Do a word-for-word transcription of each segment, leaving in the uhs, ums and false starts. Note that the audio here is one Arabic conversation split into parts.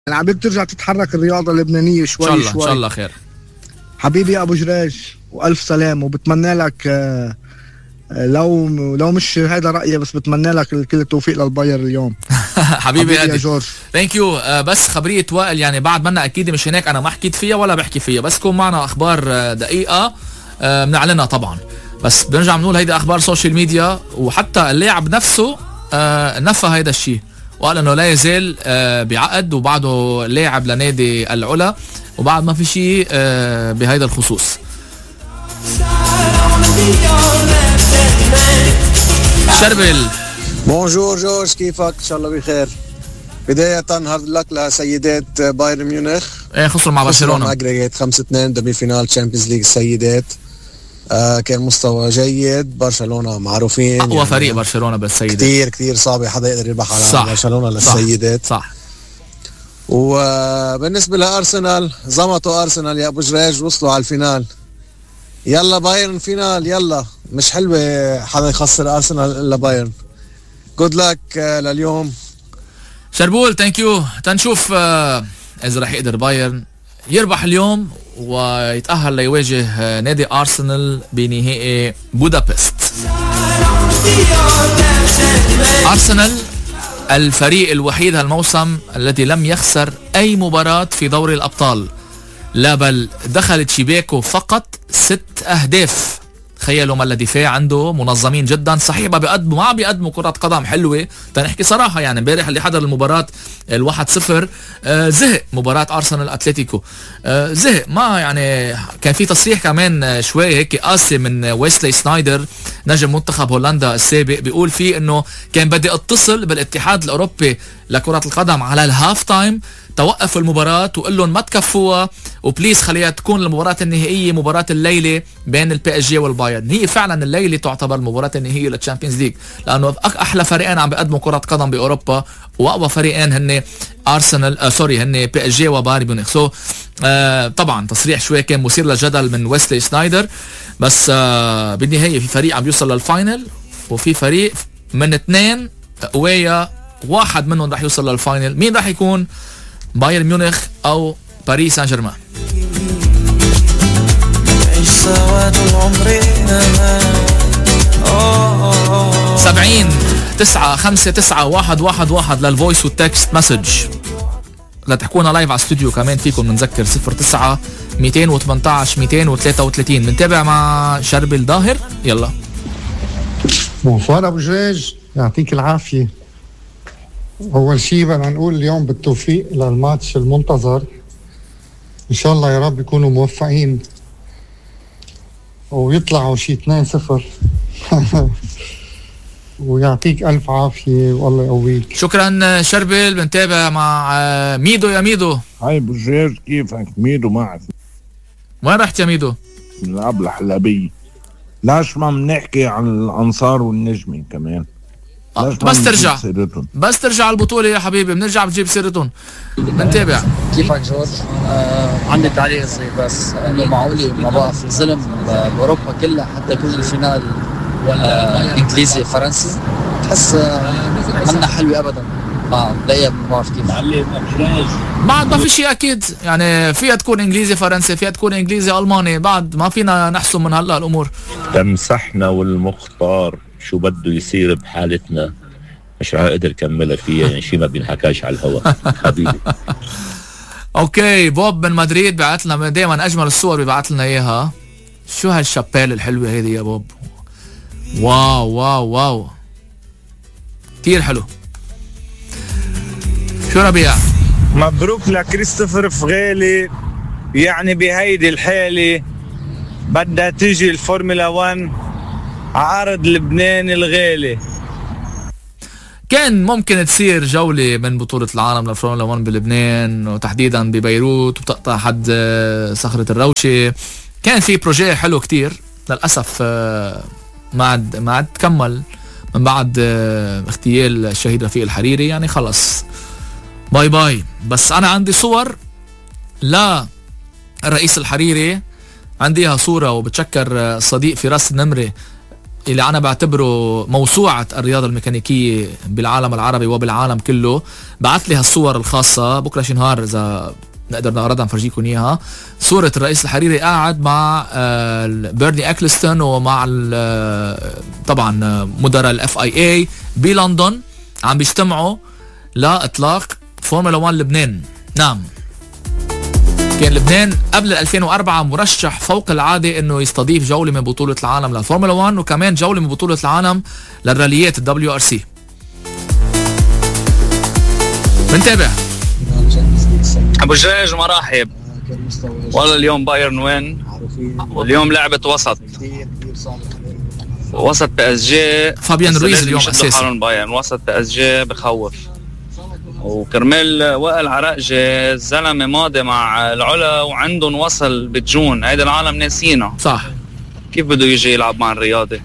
عم بترجع تتحرك الرياضة اللبنانية شوي شوي. إن شاء الله إن شاء الله خير حبيبي أبو جريج وألف سلام، وبتمنى لك آه لو لو مش هذا رأيي بس بتمنى لك كل التوفيق للباير اليوم. حبيبي يا جورج ثانك يو. بس خبرية وائل يعني بعد منا أكيد مش هناك أنا ما حكيت فيها ولا بحكي فيها، بس كون معنا أخبار دقيقة بنعلنها طبعا، بس بنرجع بنقول هيدا أخبار سوشيال ميديا. وحتى اللاعب نفسه نفى هيدا الشيء وقال انه لا يزال بعقد وبعده لاعب لنادي العلا وبعد ما في شيء بهيدا الخصوص. شربل بونجور جورج، كيفك؟ ان شاء الله بخير. بداية هارد لك لسيدات بايرن ميونخ، ايه خسروا مع برشلونة اجريجيت خمسة اثنين دمي فينال تشامبيونز ليج السيدات. آه كان مستوى جيد. برشلونة معروفين اقوى يعني فريق برشلونة بالسيدات، كتير كتير صعب حدا يقدر يربح على صح برشلونة للسيدات. صح, صح. وبالنسبة لأرسنال زمطوا أرسنال يا أبو جريج، وصلوا على الفينال. يلا بايرن فينال، يلا مش حلوة حدا يخسر أرسنال إلا بايرن. جود لك لليوم شربول. ثانك يو. تنشوف آه إذا رح يقدر بايرن يربح اليوم ويتأهل ليواجه نادي أرسنال بنهائي بودابست. أرسنال الفريق الوحيد هالموسم الذي لم يخسر أي مباراة في دوري الأبطال، لا بل دخلت شباكه فقط ست أهداف. تخيلوا ما الدفاع عنده منظمين جدا. صحيح ما بيقدموا ما بيقدموا كرة قدم حلوة، تنحكي صراحة يعني امبارح اللي حضر المباراة الواحد صفر آه زهق مباراة أرسنال أتلتيكو آه زهق. ما يعني كان في تصريح كمان شوي هيك قاسي من ويسلي سنايدر نجم منتخب هولندا السابق، بيقول فيه انه كان بدي اتصل بالاتحاد الأوروبي لكرة القدم على الهاف تايم توقف المباراة وقال لهم ما تكفوها وبليز خليها تكون المباراة النهائية مباراة الليلة بين البي اس جي والبايرن. هي فعلا الليلة تعتبر المباراة النهائية للتشامبيونز ليج، لأنه أحلى فريقين عم بيقدموا كرة قدم بأوروبا وأقوى فريقين هن أرسنال آه سوري هن بي اس جي وبايرن ميونخ. سو آه طبعا تصريح شوي كان مثير للجدل من ويسلي سنايدر، بس آه بالنهاية في فريق عم بيوصل للفاينل وفي فريق من اثنين قوية واحد منهم رح يوصل للفاينل. مين رح يكون؟ بايرن ميونخ او باريس سان جيرمان. سبعين تسعة خمسة تسعة واحد واحد واحد للفويس والتكست مسج. لا تحكونا لايف على الاستوديو كمان فيكم بنذكر صفر تسعة مئتين وثمانية عشر مئتين وثلاثة وثلاثين. بنتابع مع شربل ظاهر. يلا بونسوار ابو جريج، يعطيك العافيه. أول شيء بدنا نقول اليوم بالتوفيق للماتش المنتظر، إن شاء الله يا رب يكونوا موفقين ويطلعوا شيء اثنين صفر ويعطيك ألف عافية والله يقويك. شكرا شربل. بنتابع مع ميدو. يا ميدو. هاي بوجير، كيفك؟ ميدو معك. وين رحت يا ميدو؟ من الأبلة حلبية. لاش ما بنحكي عن الأنصار والنجمين كمان؟ بس ترجع بس ترجع البطولة يا حبيبي بنرجع بنجيب سيرتهم. بنتابع. كيفك جورج؟ آه عندي تعليق صغير بس انه معقول ما بقى في ظلم باوروبا كلها حتى يكون الفينال ولا انجليزي فرنسي. تحس آه منا حلوة ابدا. اه لا ما بعرف كيف بعد ما في شيء اكيد يعني فيها تكون انجليزي فرنسي فيها تكون انجليزي الماني، بعد ما فينا نحسم من هلا الامور. تمسحنا والمختار شو بده يصير بحالتنا مش رح اقدر كملها فيها يعني شيء ما بينحكاش على الهواء حبيبي. اوكي بوب من مدريد بعت لنا دائما اجمل الصور بيبعت لنا اياها. شو هالشابيل الحلوه هذه يا بوب؟ واو واو واو كثير حلو. شو ربيع؟ مبروك لكريستوفر فغالي. يعني بهيدي الحالة بدها تيجي الفورمولا واحد عرض لبنان الغالي. كان ممكن تصير جولة من بطولة العالم للفورمولا واحد بلبنان وتحديدا ببيروت وبتقطع حد صخرة الروشة. كان في بروجيه حلو كتير، للأسف ما عاد ما عاد تكمل من بعد اغتيال الشهيد رفيق الحريري. يعني خلص باي باي. بس أنا عندي صور لا الرئيس الحريري، عنديها صورة وبتشكر صديق فراس النمري اللي انا بعتبره موسوعه الرياضه الميكانيكيه بالعالم العربي وبالعالم كله، بعث لي هالصور الخاصه بكره شي نهار اذا نقدر نعرضها نفرجيكم اياها. صوره الرئيس الحريري قاعد مع بيرني اكلستون ومع طبعا مدراء الاف اي اي بلندن عم بيجتمعوا لاطلاق فورمولا واحد لبنان. نعم، كان لبنان قبل ألفين وأربعة مرشح فوق العاده انه يستضيف جوله من بطوله العالم للفورمولا واحد وكمان جوله من بطوله العالم للراليات الدبليو ار سي. بنتابع. ابو جريج مرحب. والله اليوم بايرن وين، واليوم لعبه وسط وسط بي اس جي. فابيان رويز اليوم اساسي. بايرن وسط بي اس جي بخوف، وكرمال وائل عرقجي الزلمه ماضي مع العلا وعندهم وصل بتجون، هيدا العالم ناسينا. صح، كيف بده يجي يلعب مع الرياضه؟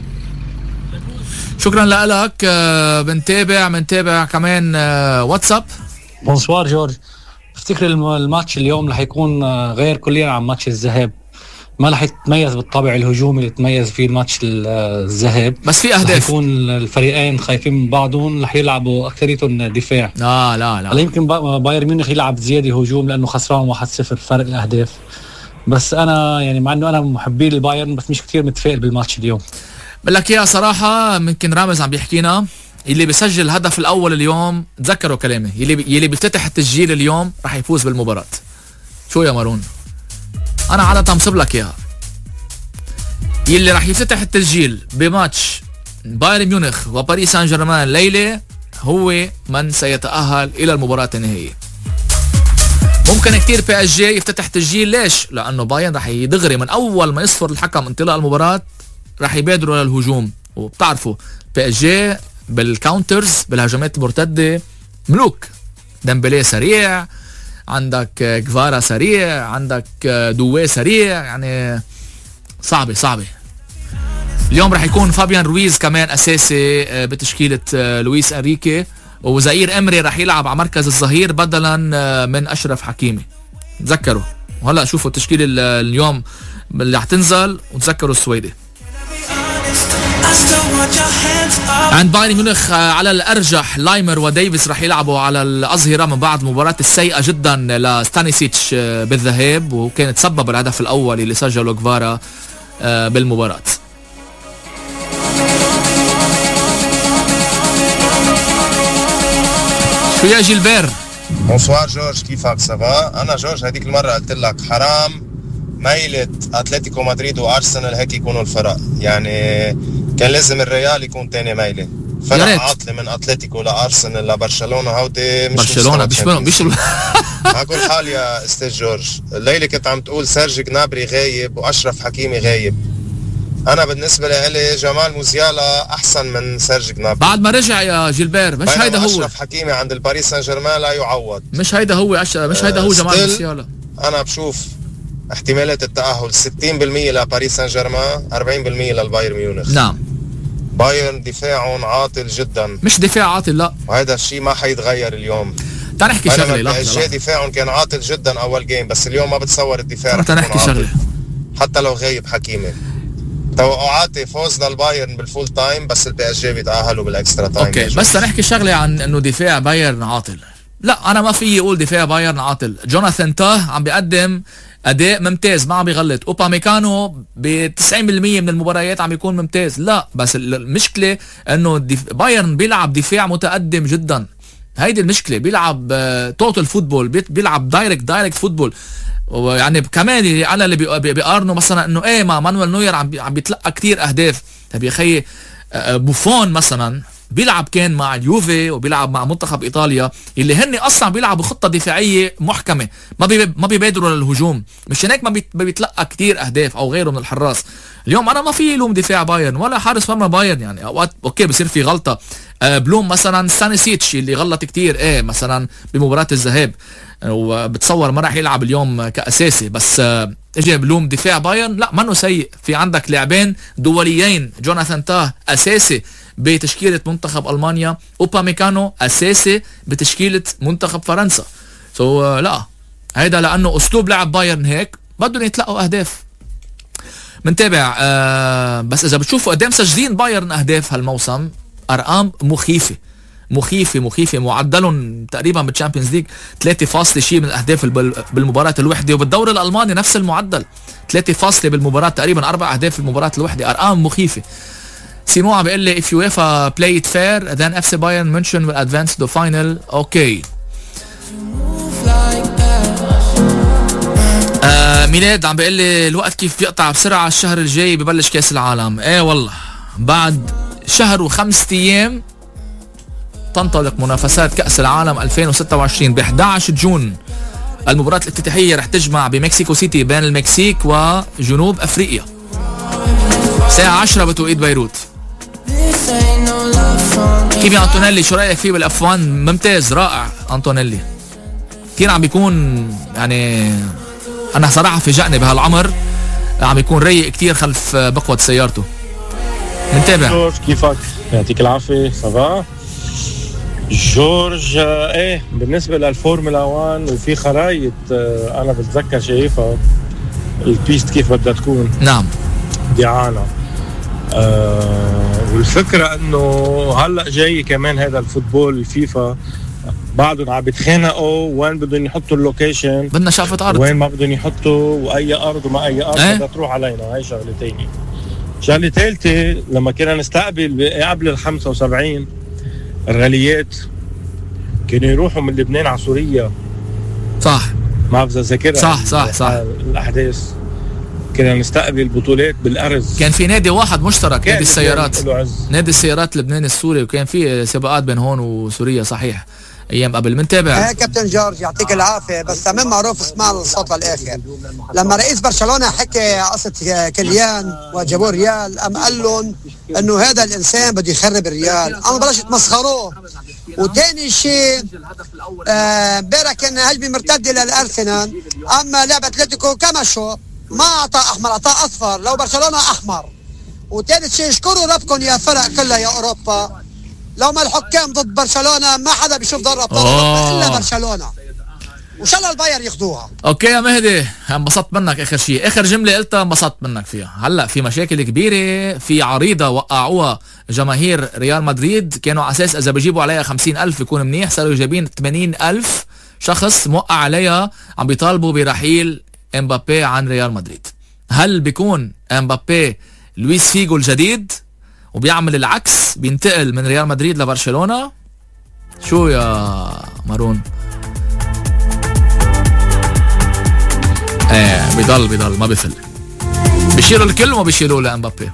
شكرا لك. بنتابع بنتابع كمان واتساب. بونسوار جورج، بفتكر الماتش اليوم رح يكون غير كليا عن ماتش الذهاب، ما رح يتميز بالطابع الهجومي اللي تميز فيه الماتش الذهاب، بس في اهداف. رح يكون الفريقين خايفين من بعضهم، رح يلعبوا اكثريتهم دفاع. لا لا لا هلا يمكن بايرن ميونخ يلعب زياده هجوم لانه خسران واحد صفر فرق الاهداف، بس انا يعني مع انه انا محبي البايرن بس مش كثير متفائل بالماتش اليوم. بقول لك يا صراحه، ممكن رامز عم بيحكينا اللي بيسجل الهدف الاول اليوم، تذكروا كلامي، يلي بي... يلي بيفتتح التسجيل اليوم راح يفوز بالمباراه. شو يا مارون، انا عادة مصب لك اياها. يلي راح يفتتح التسجيل بماتش بايرن ميونخ وباريس سان جيرمان ليله هو من سيتأهل الى المباراة النهائية. ممكن كتير بي اس جي يفتتح تسجيل، ليش؟ لانه بايرن راح يدغري من اول ما يصفر الحكم انطلاق المباراة راح يبادروا للهجوم، وبتعرفوا بي اس جي بالكاونترز بالهجمات المرتدة ملوك. ديمبلي سريع، عندك جفارا سريع، عندك دوي سريع، يعني صعبة صعبة. اليوم رح يكون فابيان رويز كمان أساسي بتشكيلة لويس أنريكي، وزائير أمري رح يلعب على مركز الظهير بدلا من أشرف حكيمي. تذكروا، وهلأ شوفوا التشكيل اليوم اللي رح تنزل، وتذكروا السويدي. عند بايرن ميونخ على الأرجح لايمر وديفيس رح يلعبوا على الأظهرة من بعد المباراة السيئة جدا لستانيسيتش بالذهاب، وكانت سبب الهدف الأول اللي سجله جفارا بالمباراة. شو يا جيلبير؟ بونسوار جورج، كيفك سافا؟ أنا جورج هذيك المرة قلت لك حرام ميلة أتلتيكو مدريد وأرسنال هيك يكونوا الفرق، يعني كان لازم الريال يكون تاني ميلة. فرق عاطلة من أتلتيكو لأرسنال لبرشلونة، هودي مش برشلونة بيشبهوا بيشبهوا. هقول حال يا استاذ جورج، الليلة كنت عم تقول سيرج جنابري غايب وأشرف حكيمي غايب. أنا بالنسبة لي جمال موزيالا أحسن من سيرج جنابري بعد ما رجع يا جيلبير. مش هيدا هو أشرف حكيمي عند الباريس سان جيرمان لا يعوض. مش هيدا هو أش... مش هيدا هو جمال موزيالا. أنا بشوف احتمالات التأهل ستين بالمية لباريس سان جيرمان، أربعين بالمية للبايرن ميونخ. نعم، بايرن دفاعهم عاطل جدا. مش دفاع عاطل، لا، وهذا الشيء ما حيتغير اليوم. تعال نحكي شغله. لا لا دفاعهم كان عاطل جدا اول جيم، بس اليوم ما بتصور الدفاع. تعال نحكي شغله، حتى لو غايب حكيمي. توقعاتي فوز للبايرن بالفول تايم، بس البي اس جي بيتأهلوا بالاكسترا تايم. اوكي، بس نحكي شغله عن انه دفاع بايرن عاطل. لا، انا ما في اقول دفاع بايرن عاطل. جوناثان تاه عم بيقدم اداء ممتاز، ما عم بيغلط. اوباميكانو ب تسعين بالمية من المباريات عم يكون ممتاز. لا، بس المشكله انه بايرن بيلعب دفاع متقدم جدا. هيدي المشكله، بيلعب توتال فوتبول، بيلعب دايركت دايركت فوتبول. ويعني كمان انا اللي بيقارنوا مثلا انه ايه ما مانويل نوير عم عم بيتلقى كتير اهداف. طيب يا خيي، بوفون مثلا بيلعب كان مع اليوفي وبيلعب مع منتخب ايطاليا اللي هن اصلا بيلعبوا خطه دفاعيه محكمه، ما بي ما بيبادروا للهجوم. مش هيك ما بيتلقى كتير اهداف او غيره من الحراس. اليوم انا ما في لوم دفاع بايرن ولا حارس مرمى بايرن، يعني اوقات اوكي بصير في غلطه. آه بلوم مثلا ستانيسيتش اللي غلط كتير ايه مثلا بمباراه الذهاب، وبتصور ما راح يلعب اليوم كاساسي. بس آه اجي بلوم دفاع بايرن، لا منه سيء. في عندك لاعبين دوليين، جوناثان تاه اساسي بتشكيله منتخب المانيا، اوباميكانو اساسي بتشكيله منتخب فرنسا. سو so, لا، هيدا لانه اسلوب لعب بايرن هيك، بدهم يتلقوا اهداف. منتابع. آه بس اذا بتشوفوا قدام مسجلين بايرن اهداف هالموسم، ارقام مخيفه مخيفه مخيفه. معدلهم تقريبا بالتشامبيونز ليج ثلاثة فاصلة شيء من الاهداف بالمباراه الوحده، وبالدوري الالماني نفس المعدل ثلاثة فاصلة بالمباراه، تقريبا اربع اهداف في المباراه الوحده. ارقام مخيفه. سيمو عم بيقول لي if UEFA played fair then إف سي Bayern München will advance to the final. اوكي. آه ميلاد عم بيقول لي الوقت كيف بيقطع بسرعه، الشهر الجاي ببلش كاس العالم. ايه والله بعد شهر وخمسة ايام تنطلق منافسات كأس العالم ألفين وستة وعشرين ب إحدى عشر جون. المباراة الافتتاحية رح تجمع بمكسيكو سيتي بين المكسيك وجنوب افريقيا الساعة عشرة بتوقيت بيروت. كيف يا أنطونيلي، شو رأيك فيه بالاف واحد؟ ممتاز رائع أنطونيلي، كثير عم بيكون يعني انا صراحة فاجأني بهالعمر، عم بيكون رايق كثير خلف بقوة سيارته. منتابع. جورج كيفك؟ يعطيك العافية. صباح جورج. ايه بالنسبة للفورمولا واحد وفي خرايط انا بتذكر شايفها البيست كيف بدها تكون. نعم دعانة. آه والفكرة انه هلأ جاي كمان هذا الفوتبول الفيفا بعدهم عم بيتخانقوا وين بدهم يحطوا اللوكيشن، بدنا شافة ارض وين ما بدهم يحطوا، واي ارض وما اي ارض بدها ايه؟ تروح علينا. هاي شغله ثانيه. شغله ثالثه لما كنا نستقبل قبل ال خمسة وسبعين الراليات كانوا يروحوا من لبنان على سوريا. صح ما بذا ذاكرها. صح صح صح الاحداث كنا نستقبل بطولات بالارز. كان في نادي واحد مشترك، نادي السيارات، نادي السيارات اللبناني السوري، وكان في سباقات بين هون وسوريا. صحيح ايام قبل. منتابع. ايه كابتن جورج يعطيك العافيه، بس تمام معروف اسمع الصوت للاخر. لما رئيس برشلونه حكى قصه كليان وجابوا ريال، ام قال لهم انه هذا الانسان بده يخرب الريال، اما بلاش تمسخروه. وثاني شيء امبارح آه كان هجمه مرتده للارسنال، اما لعبه اتلتيكو كمشوا ما اعطى احمر، اعطى اصفر. لو برشلونه احمر. وثالث شيء اشكروا ربكم يا فرق كلها يا اوروبا، لو ما الحكام ضد برشلونه ما حدا بيشوف دوري ابطال اوروبا الا برشلونه، وان شاء الله الباير ياخذوها. اوكي يا مهدي، انبسطت منك. اخر شيء اخر جمله قلتها انبسطت منك فيها. هلا في مشاكل كبيره، في عريضه وقعوها جماهير ريال مدريد، كانوا على اساس اذا بيجيبوا عليها خمسين ألف يكون منيح، صاروا جايبين ثمانين ألف شخص موقع عليها، عم بيطالبوا برحيل امبابي عن ريال مدريد. هل بيكون امبابي لويس فيجو الجديد وبيعمل العكس، بينتقل من ريال مدريد لبرشلونة؟ شو يا مارون؟ ايه بيضل بيضل ما بيفل، بيشيلوا الكل وما بيشيلوا لامبابي.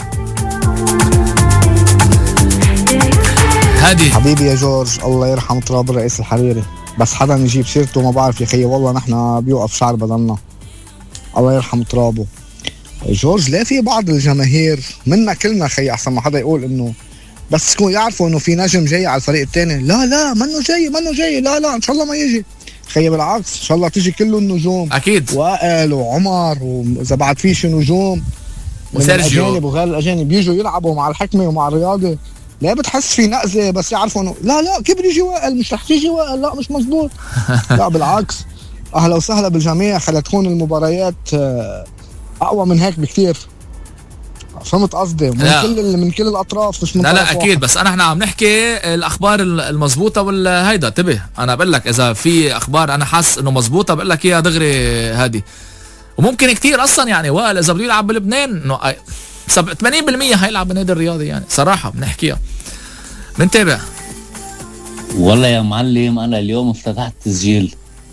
هادي حبيبي يا جورج، الله يرحم تراب الرئيس الحريري، بس حدا يجيب سيرته ما بعرف يا خيي، والله نحن بيوقف شعر بدلنا. الله يرحم ترابه. جورج لا في بعض الجماهير منا كلنا خي، احسن ما حدا يقول انه بس يكون يعرفوا انه في نجم جاي على الفريق الثاني، لا لا منه جاي منه جاي لا لا ان شاء الله ما يجي خي، بالعكس ان شاء الله تيجي كله النجوم اكيد، وائل وعمر، واذا بعد في شي نجوم وسيرجيو الاجانب وغير الاجانب بيجوا يلعبوا مع الحكمه ومع الرياضه، لا بتحس في نقزه بس يعرفوا انه لا لا كيف بده يجي وائل، مش رح تيجي وائل، لا مش مزبوط. لا بالعكس، اهلا وسهلا بالجميع، خلي تكون المباريات اقوى من هيك بكثير. فهمت قصدي؟ من لا. كل من كل الاطراف، مش من لا لا طرف اكيد واحد. بس انا احنا عم نحكي الاخبار المزبوطه والهيدا. انتبه انا بقول لك اذا في اخبار انا حاسس انه مزبوطه بقول لك اياها دغري هادي، وممكن كتير اصلا يعني وائل اذا بده يلعب بلبنان انه ثمانين بالمية هيلعب بالنادي الرياضي، يعني صراحه بنحكيها. بنتابع. والله يا معلم انا اليوم افتتحت تسجيل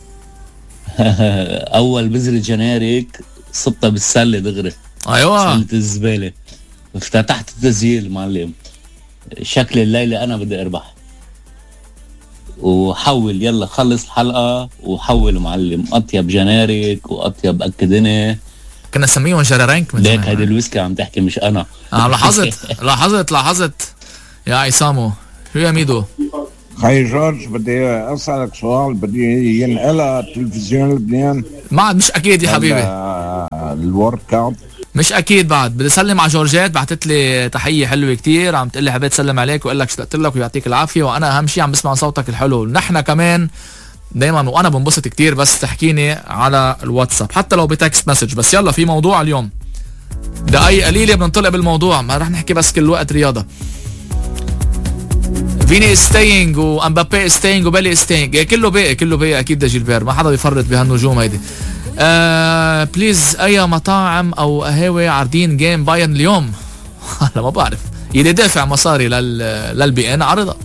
اول بذرة جناريك صبتها بالسله دغري. ايوه سله الزباله. افتتحت التسجيل معلم، شكل الليله انا بدي اربح، وحول يلا خلص الحلقه وحول معلم، اطيب جناريك واطيب اكدني، كنا نسميهم جرارينك من ليك هيدي الويسكي عم تحكي مش انا. اه لاحظت لاحظت لاحظت يا عصامو. شو يا ميدو؟ خي جورج بدي اسالك سؤال، بدي ينقلها تلفزيون لبنان؟ ما عاد مش اكيد يا حبيبي، الورد كاب مش اكيد بعد. بدي اسلم على جورجيت، بعثت لي تحيه حلوه كتير، عم تقول لي حبيت اسلم عليك واقول لك اشتقت لك ويعطيك العافيه، وانا اهم شيء عم بسمع صوتك الحلو. نحن كمان دايما وانا بنبسط كتير بس تحكيني على الواتساب حتى لو بتكست مسج. بس يلا في موضوع اليوم، دقايق قليله بننطلق بالموضوع، ما رح نحكي بس كل وقت رياضه. فيني ستينج وامبابي ستينج وبالي ستينج، كله باقي كله باقي اكيد ده جيلبير، ما حدا بيفرط بهالنجوم هيدي. آه بليز اي مطاعم او قهاوي عارضين جيم بايرن اليوم؟ هلا ما بعرف، يلي دافع مصاري لل للبي ان عرضها.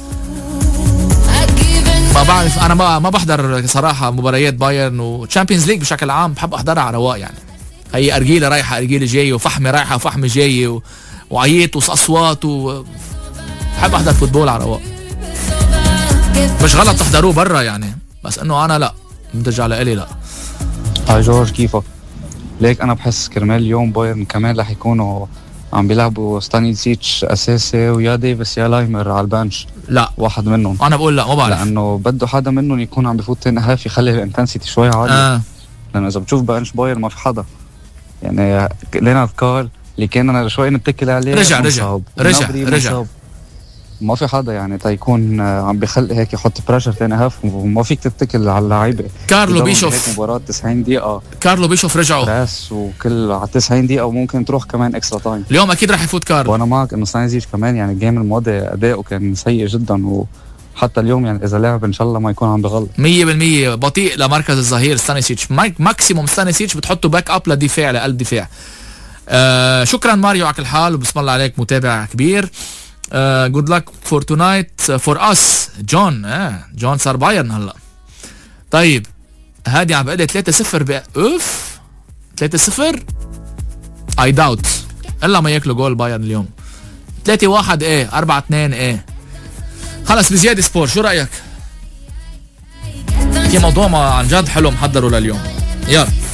ما بعرف انا ما ما بحضر صراحه مباريات بايرن وتشامبيونز ليج بشكل عام، بحب احضرها على رواق يعني. هي ارجيله رايحه ارجيله جايه وفحمه رايحه وفحمه جايه و... وعيط واصوات و... بحب احضر فوتبول على رواق. مش غلط تحضروه برا يعني، بس انه انا لا، بترجع لإلي لا. هاي جورج كيفك؟ ليك انا بحس كرمال اليوم بايرن كمان رح يكونوا عم بيلعبوا ستانيسيتش اساسي ويا ديفيس يا لايمر على البنش. لا واحد منهم. انا بقول لا ما بعرف، لانه بده حدا منهم يكون عم بفوت تاني هاف يخلي الانتنسيتي شوي عاليه. آه. لانه اذا بتشوف بنش بايرن ما في حدا يعني. لينارد كارل اللي كان انا شوي نتكل عليه رجع رجع رجع رجع ما في حدا يعني تيكون عم بيخلي هيك يحط بريشر تاني هاف، وما فيك تتكل على اللعيبه. كارلو بيشوف مباراه تسعين دقيقه، كارلو بيشوف رجعوا راس وكل على تسعين دقيقه وممكن تروح كمان اكسترا تايم. اليوم اكيد رح يفوت كارلو، وانا معك انه ستانيزيتش كمان يعني الجيم الماضي اداؤه كان سيء جدا، وحتى اليوم يعني اذا لعب ان شاء الله ما يكون عم بغلط. مية بالمية بطيء لمركز الظهير ستانيسيتش، ماكسيموم ستانيسيتش بتحطه باك اب للدفاع لقلب دفاع. آه شكرا ماريو على كل حال، وبسم الله عليك متابع كبير. جود لك فور تونايت فور اس جون. اه جون صار بايرن هلا. طيب هادي عم بقلي ثلاثة صفر ب... اوف ثلاثة صفر اي داوت الا ما ياكلوا جول بايرن اليوم. ثلاثة واحد ايه أربعة اثنين ايه. خلص بزيادة سبور، شو رأيك؟ في موضوع ما عن جد حلو محضره لليوم. يلا